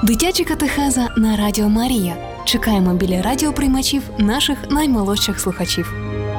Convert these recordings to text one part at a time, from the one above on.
Дитяча катехеза на Радіо Марія. Чекаємо біля радіоприймачів наших наймолодших слухачів.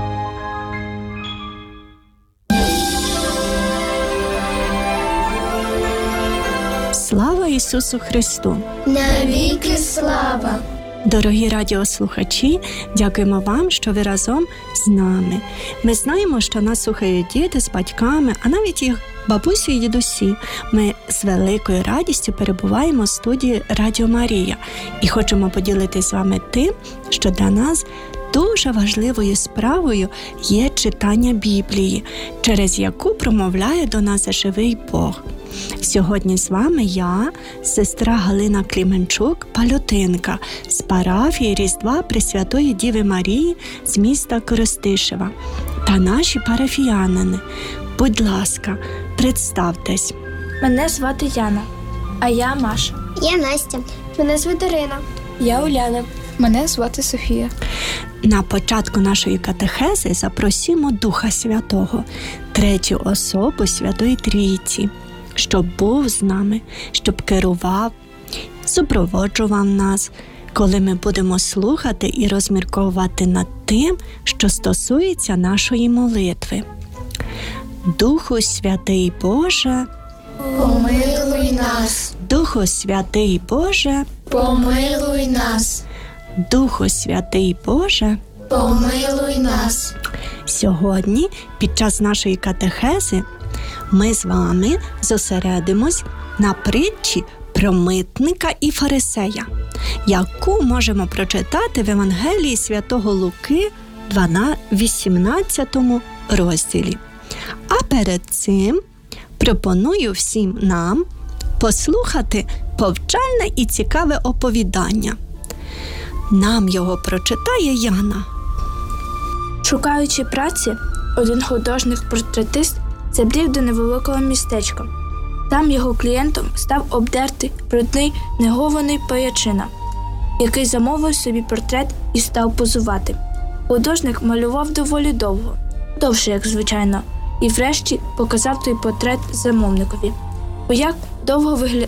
Слава Ісусу Христу! Навіки слава! Дорогі радіослухачі, дякуємо вам, що ви разом з нами. Ми знаємо, що нас слухають діти з батьками, а навіть їх бабусі і дідусі. Ми з великою радістю перебуваємо в студії Радіо Марія і хочемо поділитися з вами тим, що для нас дуже важливою справою є читання Біблії, через яку промовляє до нас живий Бог. Сьогодні з вами я, сестра Галина Кліменчук-Палютинка з парафії Різдва Пресвятої Діви Марії з міста Коростишева та наші парафіянини. Будь ласка, представтесь. Мене звати Яна. А я Маша. Я Настя. Мене звати Ірина. Я Уляна. Мене звати Софія. На початку нашої катехези запросимо Духа Святого, третю особу Святої Трійці, щоб був з нами, щоб керував, супроводжував нас, коли ми будемо слухати і розмірковувати над тим, що стосується нашої молитви. Духу Святий Боже, Помилуй нас. Духу Святий Боже, Помилуй нас. Духу Святий Боже. Помилуй нас. Сьогодні, під час нашої катехези, ми з вами зосередимось на притчі про митника і фарисея, яку можемо прочитати в Євангелії Святого Луки, 18 розділі. А перед цим пропоную всім нам послухати повчальне і цікаве оповідання. Нам його прочитає Яна. Шукаючи праці, один художник-портретист забрів до невеликого містечка. Там його клієнтом став обдертий, брудний, негований паячина, який замовив собі портрет і став позувати. Художник малював доволі довго, довше, як звичайно, і врешті показав той портрет замовникові. Бо як довго